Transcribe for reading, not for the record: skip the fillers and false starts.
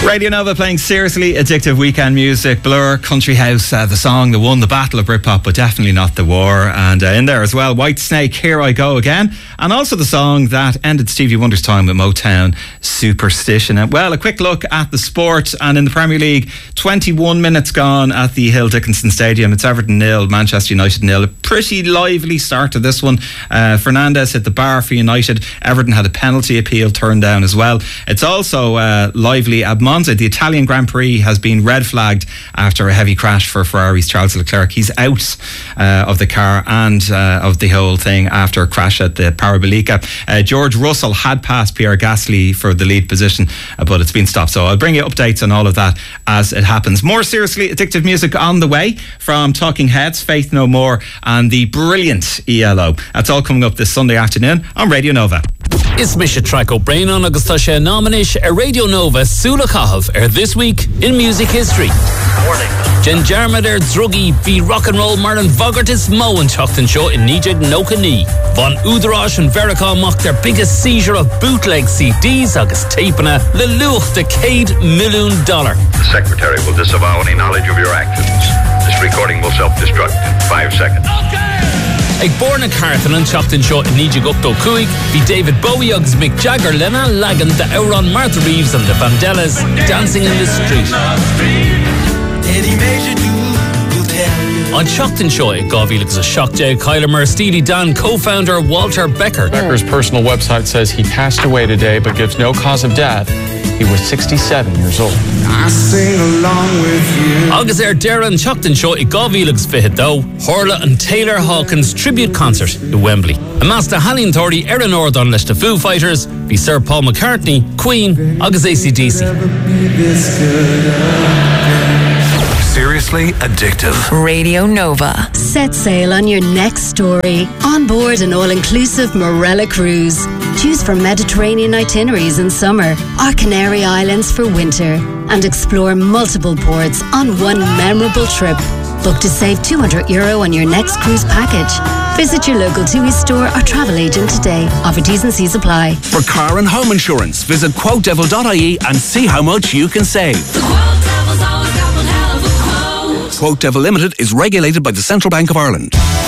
Radio Nova playing seriously addictive weekend music. Blur, Country House, the song that won the Battle of Britpop, but definitely not the war. And in there as well, White Snake, Here I Go Again. And also the song that ended Stevie Wonder's time with Motown, Superstition. And well, a quick look at the sport. And in the Premier League, 21 minutes gone at the Hill Dickinson Stadium. It's Everton 0, Manchester United 0. A pretty lively start to this one. Fernandes hit the bar for United. Everton had a penalty appeal turned down as well. It's also lively at Monza. The Italian Grand Prix has been red flagged after a heavy crash for Ferrari's Charles Leclerc. He's out of the car and of the whole thing after a crash at the Parabolica. George Russell had passed Pierre Gasly for the lead position, but it's been stopped. So I'll bring you updates on all of that as it happens. More seriously addictive music on the way from Talking Heads, Faith No More, and the brilliant ELO. That's all coming up this Sunday afternoon on Radio Nova. Is Misha Traco Brain on August Nominish a Radio Nova Sula Cahav this week in music history. Morning. Jen Jarmader Druggy be rock and roll Marlon Vogertis Mo and Chuckton Show in Nijig Nokani. Von Udrash and Vericon mock their biggest seizure of bootleg CDs August tapina Leluch $1 million. The secretary will disavow any knowledge of your actions. This recording will self-destruct in 5 seconds. Ag Borna Carthan and Chuckton Show in Nijig Upto Kuig be David Bowie Uggs Mick Jagger Lena Lagan the Euron Martha Reeves and the Vandellas dancing in the street. On Chuckton Show, Gavi looks a shock Jay Kyler Murr, Steely Dan co-founder Walter Becker. Becker's personal website says he passed away today but gives no cause of death. He was 67 years old. I sing along with you. August Darren Chuckton Show Gavi looks fit though. Horla and Taylor Hawkins tribute concert in Wembley. A Master Hallin Thordy Erin Ordon list the Foo Fighters be Sir Paul McCartney, Queen, August AC/DC. Seriously addictive. Radio Nova. Set sail on your next story. On board an all-inclusive Morella cruise. Choose from Mediterranean itineraries in summer or Canary Islands for winter. And explore multiple ports on one memorable trip. Book to save €200 on your next cruise package. Visit your local TUI store or travel agent today. Offer T's and C's apply. For car and home insurance, visit quotedevil.ie and see how much you can save. Quote Devil Limited is regulated by the Central Bank of Ireland.